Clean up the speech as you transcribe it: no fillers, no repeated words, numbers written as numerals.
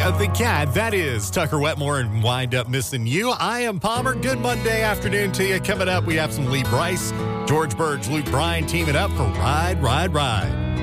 of the Cat. That is Tucker Wetmore and Wind Up Missing You. I am Palmer. Good Monday afternoon to you. Coming up, we have some Lee Brice, George Burge, Luke Bryan teaming up for Ride, Ride, Ride.